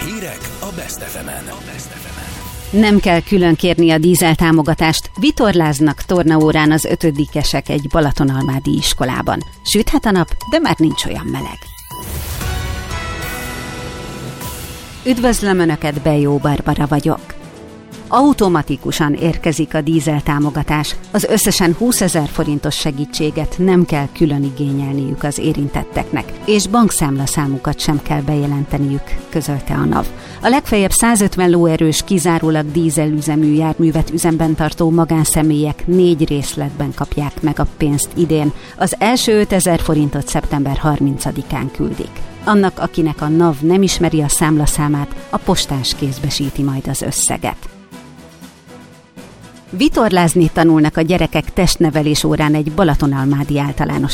Hírek a Best FM-en. Nem kell külön kérni a dízel támogatást, vitorláznak tornaórán az 5-esek egy balatonalmádi iskolában. Süthet a nap, de már nincs olyan meleg. Üdvözlöm Önöket, Bejó Barbara vagyok. Automatikusan érkezik a dízel támogatás. Az összesen 20 000 forintos segítséget nem kell külön igényelniük az érintetteknek, és bankszámlaszámukat sem kell bejelenteniük, közölte a NAV. A legfeljebb 150 lóerős, kizárólag dízelüzemű járművet üzemben tartó magánszemélyek 4 részletben kapják meg a pénzt idén. Az első 5 000 forintot szeptember 30-án küldik. Annak, akinek a NAV nem ismeri a számlaszámát, a postás kézbesíti majd az összeget. Vitorlázni tanulnak a gyerekek testnevelés órán egy balatonalmádi általános